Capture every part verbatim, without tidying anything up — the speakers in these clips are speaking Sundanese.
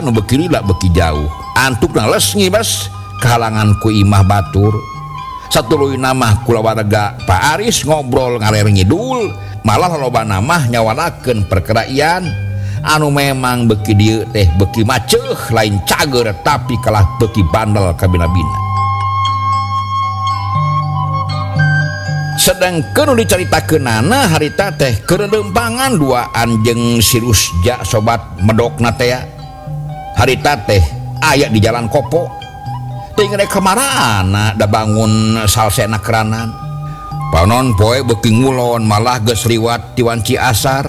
bekirilah beki jauh antuk na lesngi bas kehalangan ku imah batur satuluy nama kula warga Pak Aris ngobrol ngaler ngidul malah loba nama nyawanakeun perkeraian anu memang beki dieu teh beki maceuh lain cager tapi kalah beki bandel kabina-bina. Sedangkeun dicaritakeunana harita teh keredempangan duaan jeung si Rusja sobat medokna teh harita teh aya di jalan Kopo teh rek kamarana da bangun salsena keranan panon poe beuki ngulon malah geus liwat ti wanci asar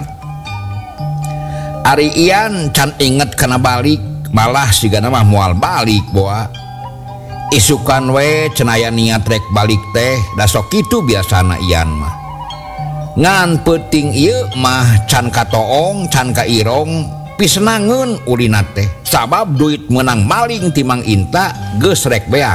ari ian can inget kana balik malah sigana mah moal balik boa isukan we cenaya niat rek balik teh da sok kitu biasana ian mah ngan peuting ieu mah can katoong can kairong pisenangeun ulina teh sabab duit menang maling timang Inta geus rek beak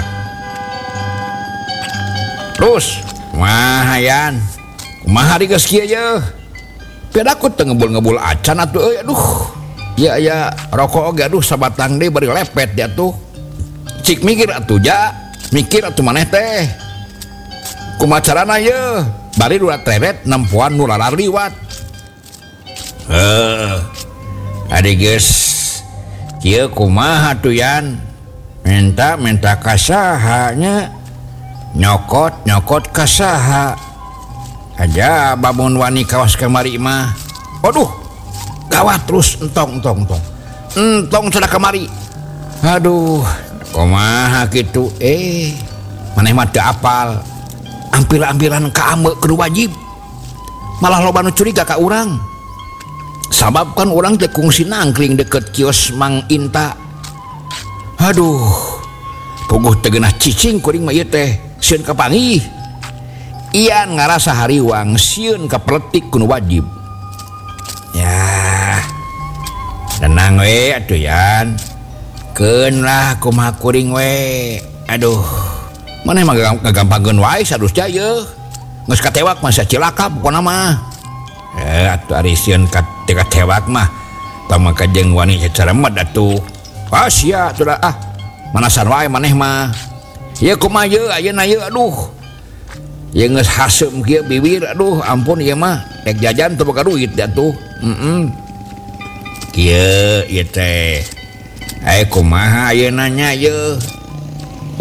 terus mah ayan kumaha di geus kieu ye pedaku teu ngebul-ngebul acan atuh euy aduh ya ya rokok oge aduh sabatang deui bari lepet dia tuh cik mikir atuh ja mikir atuh maneh teh kumaha carana ye bari dua teret nempuan nu lalar liwat heuh adi geus kieu kumaha tuh yan minta minta ka saha nya nyokot nyokot ka saha aja babon wani kawas kamari mah aduh gawat terus entong entong entong entong cenah kamari aduh kumaha kitu eh maneh mah teu apal ampil-ampilan ka ame kudu wajib malah loba nu curiga ka urang sabab kan urang teh kungsi nangkling deket kios Mang Inta aduh puguh teu geunah cicing kuring mah ieu teh sieun kapanggih ian ngarasa hariwang sieun kapeletik kudu wajib ya tenang we atuh yan keun lah kumaha kuring we aduh maneh mah ngagampangkeun wae sadusnya ye geus katewak mah cilaka pokona mah eh atuh ari sieun katewak mah tama kajeng wani caremet atuh ah sia atuh ah manasan wae maneh mah ye kumaha ye ayeuna ye aduh ye geus hasem kieu bibir aduh ampun ieu mah rek jajan teu boga duit atuh heeh kieu ieu teh aya kumaha ayeuna nya ye